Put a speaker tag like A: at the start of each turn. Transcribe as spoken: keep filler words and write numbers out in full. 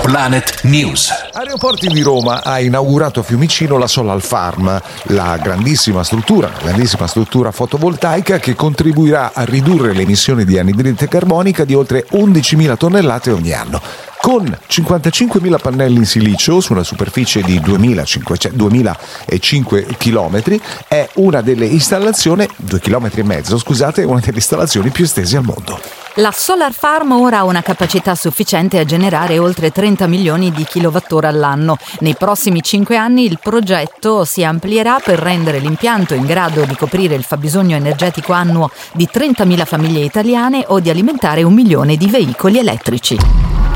A: Planet News.
B: Aeroporti di Roma ha inaugurato a Fiumicino la Solar Farm, la grandissima struttura, grandissima struttura fotovoltaica che contribuirà a ridurre le emissioni di anidride carbonica di oltre undicimila tonnellate ogni anno. Con cinquantacinquemila pannelli in silicio su una superficie di duemilacinque chilometri, è una delle installazioni, due chilometri e mezzo, scusate, una delle installazioni più estese al mondo.
C: La Solar Farm ora ha una capacità sufficiente a generare oltre trenta milioni di kilowattora all'anno. Nei prossimi cinque anni il progetto si amplierà per rendere l'impianto in grado di coprire il fabbisogno energetico annuo di trentamila famiglie italiane o di alimentare un milione di veicoli elettrici.